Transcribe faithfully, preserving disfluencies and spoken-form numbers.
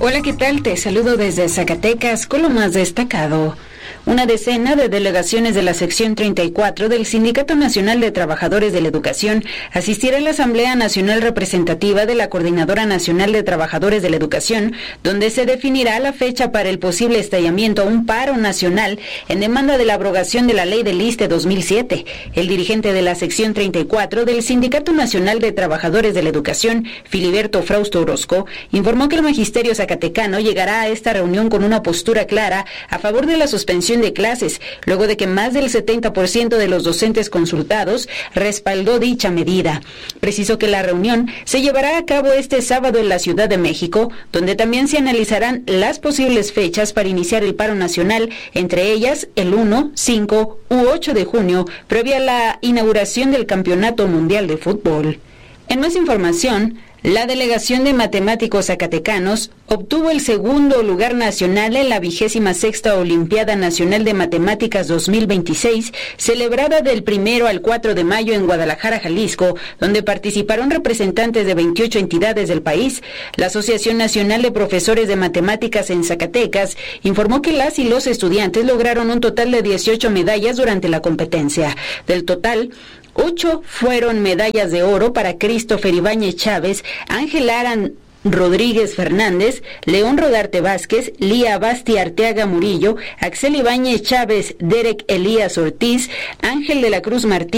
Hola, ¿qué tal? Te saludo desde Zacatecas con lo más destacado. Una decena de delegaciones de la sección treinta y cuatro del Sindicato Nacional de Trabajadores de la Educación asistirá a la Asamblea Nacional Representativa de la Coordinadora Nacional de Trabajadores de la Educación, donde se definirá la fecha para el posible estallamiento a un paro nacional en demanda de la abrogación de la Ley del ISSSTE dos mil siete. El dirigente de la sección treinta y cuatro del Sindicato Nacional de Trabajadores de la Educación, Filiberto Frausto Orozco, informó que el magisterio zacatecano llegará a esta reunión con una postura clara a favor de la suspensión de clases, luego de que más del setenta por ciento de los docentes consultados respaldó dicha medida. Precisó que la reunión se llevará a cabo este sábado en la Ciudad de México, donde también se analizarán las posibles fechas para iniciar el paro nacional, entre ellas el uno, cinco u ocho de junio, previa a la inauguración del Campeonato Mundial de Fútbol. En más información, la delegación de matemáticos zacatecanos obtuvo el segundo lugar nacional en la vigésima sexta Olimpiada Nacional de Matemáticas dos mil veintiséis, celebrada del primero al cuatro de mayo en Guadalajara, Jalisco, donde participaron representantes de veintiocho entidades del país. La Asociación Nacional de Profesores de Matemáticas en Zacatecas informó que las y los estudiantes lograron un total de dieciocho medallas durante la competencia. Del total, Ocho fueron medallas de oro para Christopher Ibáñez Chávez, Ángel Aran Rodríguez Fernández, León Rodarte Vázquez, Lía Basti Arteaga Murillo, Axel Ibáñez Chávez, Derek Elías Ortiz, Ángel de la Cruz Martínez,